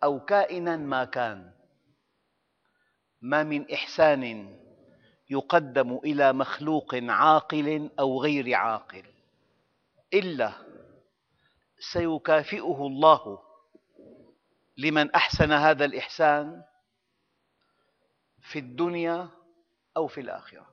أو كائناً ما كان، ما من إحسان يقدم إلى مخلوق عاقل أو غير عاقل إلا سيكافئه الله لمن أحسن هذا الإحسان في الدنيا أو في الآخرة.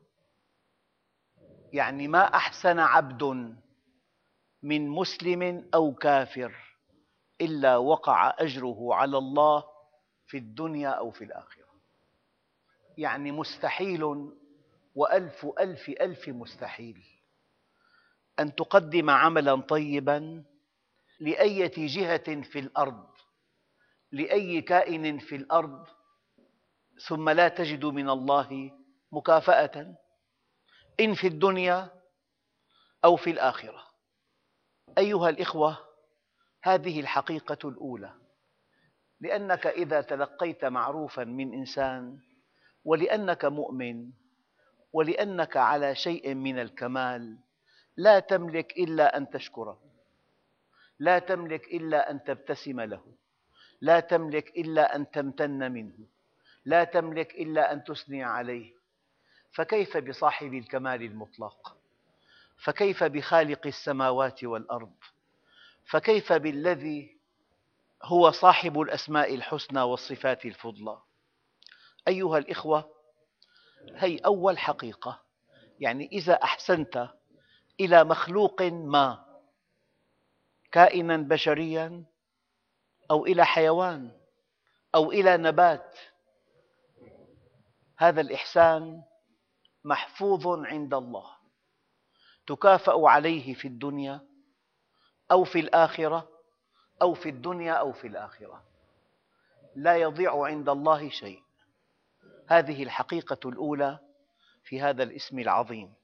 يعني ما أحسن عبد من مسلم أو كافر إلا وقع أجره على الله في الدنيا أو في الآخرة. يعني مستحيل وألف ألف ألف مستحيل أن تقدم عملاً طيباً لأية جهة في الأرض، لأي كائن في الأرض، ثم لا تجد من الله مكافأة إن في الدنيا أو في الآخرة. أيها الأخوة، هذه الحقيقة الأولى، لأنك إذا تلقيت معروفاً من إنسان ولأنك مؤمن ولأنك على شيء من الكمال لا تملك إلا أن تشكره، لا تملك إلا أن تبتسم له، لا تملك إلا أن تمتن منه، لا تملك إلا أن تثني عليه. فكيف بصاحب الكمال المطلق؟ فكيف بخالق السماوات والأرض؟ فكيف بالذي هو صاحب الأسماء الحسنى والصفات الفضلى؟ أيها الأخوة، هذه أول حقيقة. يعني إذا أحسنت إلى مخلوق ما، كائناً بشرياً أو إلى حيوان أو إلى نبات، هذا الإحسان محفوظ عند الله، تكافأ عليه في الدنيا أو في الآخرة أو في الدنيا أو في الآخرة، لا يضيع عند الله شيء. هذه الحقيقة الأولى في هذا الاسم العظيم.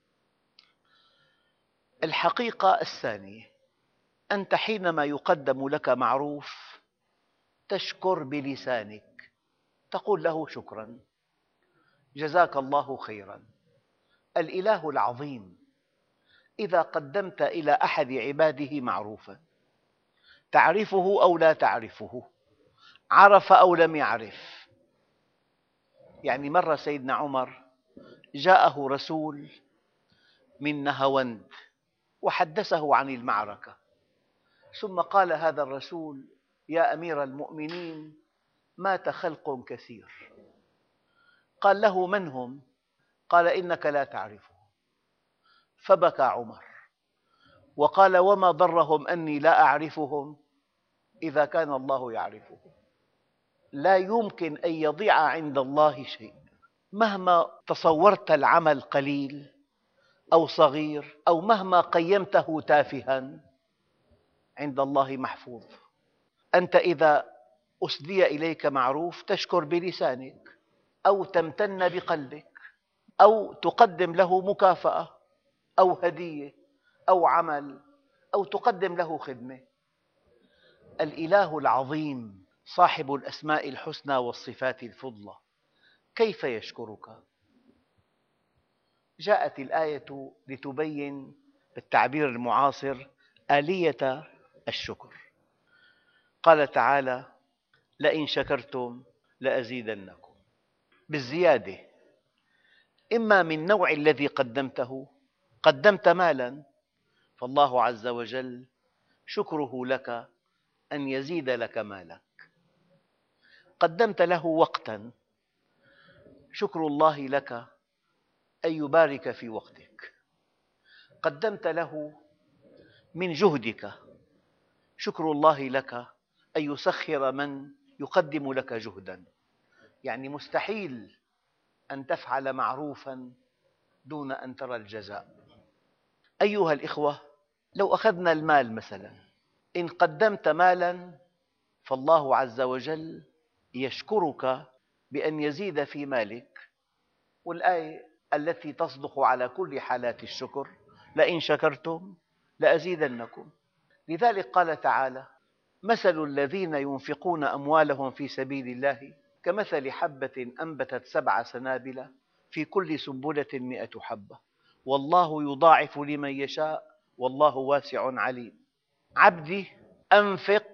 الحقيقة الثانية، أنت حينما يقدم لك معروف تشكر بلسانك، تقول له شكراً، جزاك الله خيراً. الإله العظيم إذا قدمت إلى أحد عباده معروفاً، تعرفه أو لا تعرفه، عرف أو لم يعرف. يعني مرة سيدنا عمر جاءه رسول من نهاوند وحدثه عن المعركة، ثم قال هذا الرسول: يا أمير المؤمنين، مات خلق كثير. قال له: من هم؟ قال: إنك لا تعرفه. فبكى عمر وقال: وما ضرهم أني لا أعرفهم إذا كان الله يعرفهم. لا يمكن أن يضيع عند الله شيء، مهما تصورت العمل قليل أو صغير أو مهما قيمته تافهاً، عند الله محفوظ. أنت إذا أسدي إليك معروف تشكر بلسانك أو تمتن بقلبك أو تقدم له مكافأة أو هدية أو عمل أو تقدم له خدمة. الإله العظيم صاحب الأسماء الحسنى والصفات الفضلى كيف يشكرك؟ جاءت الآية لتبين بالتعبير المعاصر آلية الشكر. قال تعالى: لئن شكرتم لأزيدنكم، بالزيادة، إما من نوع الذي قدمته، قدمت مالاً فالله عز وجل شكره لك أن يزيد لك مالك، قدمت له وقتاً، شكر الله لك أن يبارك في وقتك، قدمت له من جهدك، شكر الله لك أن يسخر من يقدم لك جهداً. يعني مستحيل أن تفعل معروفاً دون أن ترى الجزاء. أيها الأخوة، لو أخذنا المال مثلاً، إن قدمت مالاً فالله عز وجل يشكرك بأن يزيد في مالك، والآية التي تصدق على كل حالات الشكر: لئن شكرتم لأزيدنكم. لذلك قال تعالى: مثل الذين ينفقون أموالهم في سبيل الله كمثل حبة أنبتت 7 سنابل في كل سنبلة 100 حبة والله يضاعف لمن يشاء والله واسع عليم. عبدي، أنفق